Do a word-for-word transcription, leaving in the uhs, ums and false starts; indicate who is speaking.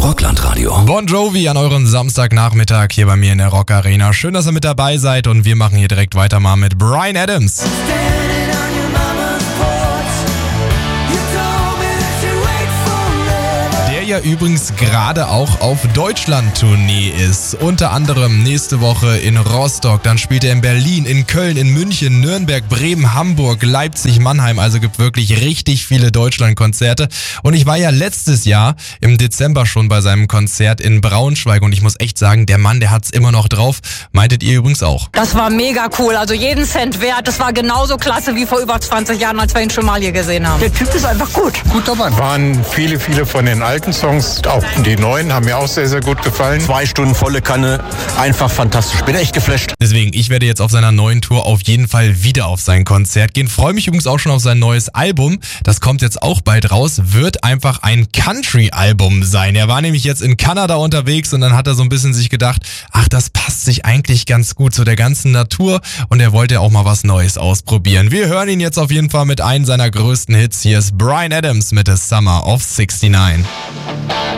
Speaker 1: Rockland-Radio.
Speaker 2: Bon Jovi an euren Samstagnachmittag hier bei mir in der Rock Arena. Schön, dass ihr mit dabei seid und wir machen hier direkt weiter mal mit Bryan Adams. Ja übrigens gerade auch auf Deutschland-Tournee ist. Unter anderem nächste Woche in Rostock, dann spielt er in Berlin, in Köln, in München, Nürnberg, Bremen, Hamburg, Leipzig, Mannheim. Also gibt wirklich richtig viele Deutschland-Konzerte. Und ich war ja letztes Jahr im Dezember schon bei seinem Konzert in Braunschweig und ich muss echt sagen, der Mann, der hat's immer noch drauf. Meintet ihr übrigens auch?
Speaker 3: Das war mega cool, also jeden Cent wert. Das war genauso klasse wie vor über zwanzig Jahren, als wir ihn schon mal hier gesehen haben. Der Typ ist einfach gut.
Speaker 4: Gut dabei. Waren viele, viele von den alten Songs, auch die neuen, haben mir auch sehr, sehr gut gefallen.
Speaker 1: Zwei Stunden volle Kanne, einfach fantastisch. Bin echt geflasht.
Speaker 2: Deswegen, ich werde jetzt auf seiner neuen Tour auf jeden Fall wieder auf sein Konzert gehen. Freue mich übrigens auch schon auf sein neues Album. Das kommt jetzt auch bald raus. Wird einfach ein Country-Album sein. Er war nämlich jetzt in Kanada unterwegs und dann hat er so ein bisschen sich gedacht, ach, das passt sich eigentlich ganz gut zu der ganzen Natur und er wollte auch mal was Neues ausprobieren. Wir hören ihn jetzt auf jeden Fall mit einem seiner größten Hits. Hier ist Bryan Adams mit The Summer of sixty-nine.